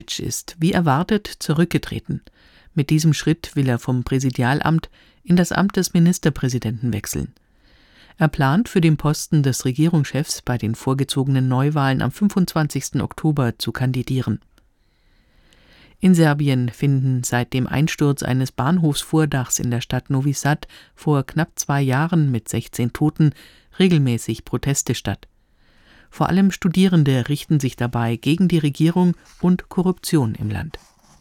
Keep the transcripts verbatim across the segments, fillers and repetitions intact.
ist, wie erwartet, zurückgetreten. Mit diesem Schritt will er vom Präsidialamt in das Amt des Ministerpräsidenten wechseln. Er plant, für den Posten des Regierungschefs bei den vorgezogenen Neuwahlen am fünfundzwanzigsten Oktober zu kandidieren. In Serbien finden seit dem Einsturz eines Bahnhofsvordachs in der Stadt Novi Sad vor knapp zwei Jahren mit sechzehn Toten regelmäßig Proteste statt. Vor allem Studierende richten sich dabei gegen die Regierung und Korruption im Land.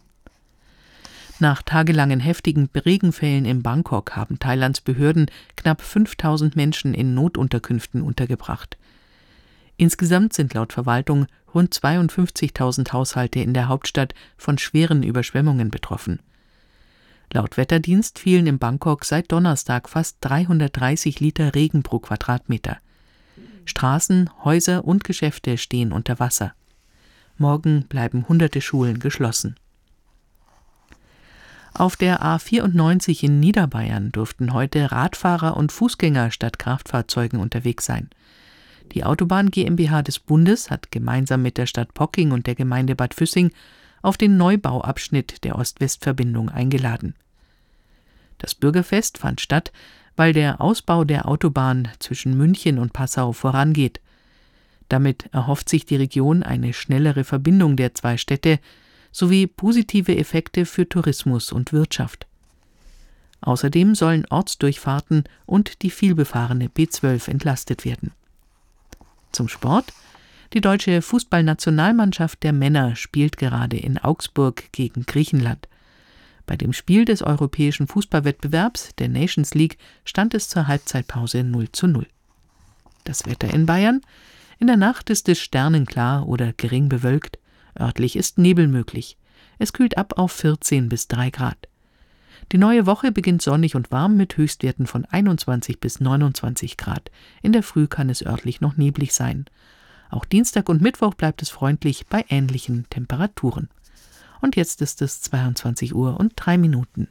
Nach tagelangen heftigen Regenfällen in Bangkok haben Thailands Behörden knapp fünftausend Menschen in Notunterkünften untergebracht. Insgesamt sind laut Verwaltung rund zweiundfünfzigtausend Haushalte in der Hauptstadt von schweren Überschwemmungen betroffen. Laut Wetterdienst fielen in Bangkok seit Donnerstag fast dreihundertdreißig Liter Regen pro Quadratmeter. Straßen, Häuser und Geschäfte stehen unter Wasser. Morgen bleiben hunderte Schulen geschlossen. Auf der A vierundneunzig in Niederbayern durften heute Radfahrer und Fußgänger statt Kraftfahrzeugen unterwegs sein. Die Autobahn GmbH des Bundes hat gemeinsam mit der Stadt Pocking und der Gemeinde Bad Füssing auf den Neubauabschnitt der Ost-West-Verbindung eingeladen. Das Bürgerfest fand statt, weil der Ausbau der Autobahn zwischen München und Passau vorangeht. Damit erhofft sich die Region eine schnellere Verbindung der zwei Städte sowie positive Effekte für Tourismus und Wirtschaft. Außerdem sollen Ortsdurchfahrten und die vielbefahrene B zwölf entlastet werden. Zum Sport. Die deutsche Fußballnationalmannschaft der Männer spielt gerade in Augsburg gegen Griechenland. Bei dem Spiel des europäischen Fußballwettbewerbs, der Nations League, stand es zur Halbzeitpause null zu null. Das Wetter in Bayern. In der Nacht ist es sternenklar oder gering bewölkt. Örtlich ist Nebel möglich. Es kühlt ab auf vierzehn bis drei Grad. Die neue Woche beginnt sonnig und warm mit Höchstwerten von einundzwanzig bis neunundzwanzig Grad. In der Früh kann es örtlich noch neblig sein. Auch Dienstag und Mittwoch bleibt es freundlich bei ähnlichen Temperaturen. Und jetzt ist es zweiundzwanzig Uhr und drei Minuten.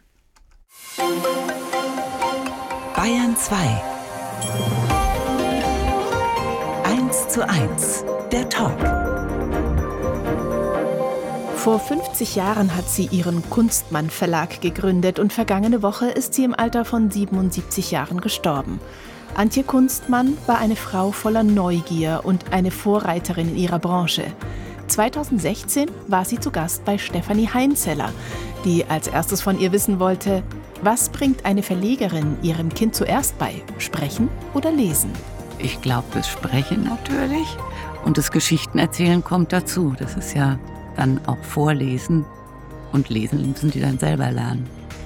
Bayern zwei. eins zu eins. Der Talk. Vor fünfzig Jahren hat sie ihren Kunstmann Verlag gegründet und vergangene Woche ist sie im Alter von siebenundsiebzig Jahren gestorben. Antje Kunstmann war eine Frau voller Neugier und eine Vorreiterin in ihrer Branche. zweitausendsechzehn war sie zu Gast bei Stefanie Heinzeller, die als erstes von ihr wissen wollte, was bringt eine Verlegerin ihrem Kind zuerst bei, sprechen oder lesen? Ich glaube, das Sprechen natürlich und das Geschichtenerzählen kommt dazu. Das ist ja dann auch Vorlesen und Lesen müssen die dann selber lernen.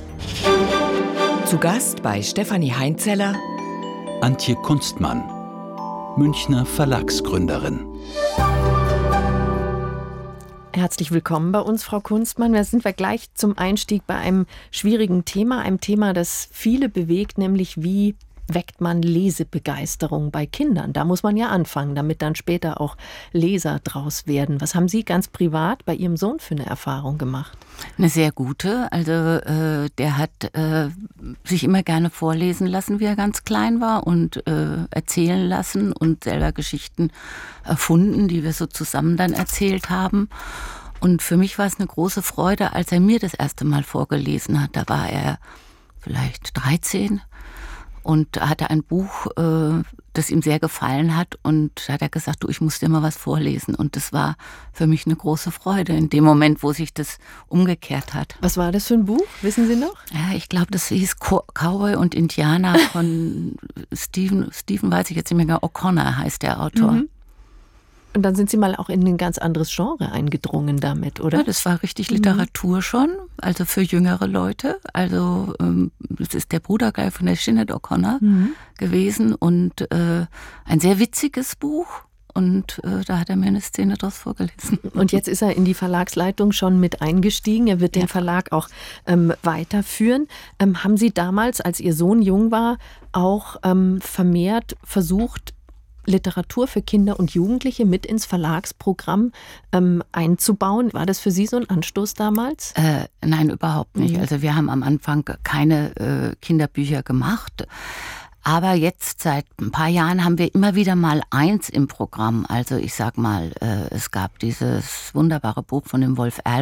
Zu Gast bei Stefanie Heinzeller Antje Kunstmann, Münchner Verlagsgründerin. Herzlich willkommen bei uns, Frau Kunstmann. Da sind wir gleich zum Einstieg bei einem schwierigen Thema, einem Thema, das viele bewegt, nämlich wie weckt man Lesebegeisterung bei Kindern? Da muss man ja anfangen, damit dann später auch Leser draus werden. Was haben Sie ganz privat bei Ihrem Sohn für eine Erfahrung gemacht? Eine sehr gute. Also äh, der hat äh, sich immer gerne vorlesen lassen, wie er ganz klein war und äh, erzählen lassen und selber Geschichten erfunden, die wir so zusammen dann erzählt haben. Und für mich war es eine große Freude, als er mir das erste Mal vorgelesen hat. Da war er vielleicht dreizehn. Und da hatte ein Buch, äh, das ihm sehr gefallen hat und da hat er gesagt, du, ich muss dir mal was vorlesen. Und das war für mich eine große Freude in dem Moment, wo sich das umgekehrt hat. Was war das für ein Buch? Wissen Sie noch? Ja, ich glaube, das hieß Co- Cowboy und Indianer von Stephen, Stephen weiß ich jetzt nicht mehr, O'Connor heißt der Autor. Mhm. Und dann sind Sie mal auch in ein ganz anderes Genre eingedrungen damit, oder? Ja, das war richtig Literatur mhm. schon, also für jüngere Leute. Also ähm, das ist der Brudergeil von der Sinead O'Connor mhm. gewesen und äh, ein sehr witziges Buch. Und äh, da hat er mir eine Szene draus vorgelesen. Und jetzt ist er in die Verlagsleitung schon mit eingestiegen. Er wird ja. den Verlag auch ähm, weiterführen. Ähm, haben Sie damals, als Ihr Sohn jung war, auch ähm, vermehrt versucht, Literatur für Kinder und Jugendliche mit ins Verlagsprogramm ähm, einzubauen? War das für Sie so ein Anstoß damals? Äh, nein, überhaupt nicht. Mhm. Also wir haben am Anfang keine äh, Kinderbücher gemacht. Aber jetzt seit ein paar Jahren haben wir immer wieder mal eins im Programm. Also ich sag mal, äh, es gab dieses wunderbare Buch von dem Wolf